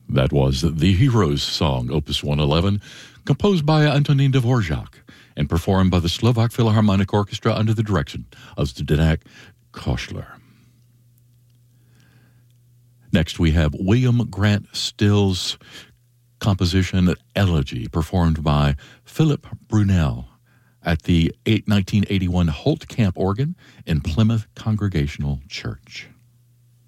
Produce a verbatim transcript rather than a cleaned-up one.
That was The Heroes Song, Opus one eleven, composed by Antonín Dvořák and performed by the Slovak Philharmonic Orchestra under the direction of Zdeněk Košler. Next, we have William Grant Still's composition Elegy, performed by Philip Brunel at the nineteen eighty-one Holt Camp organ in Plymouth Congregational Church.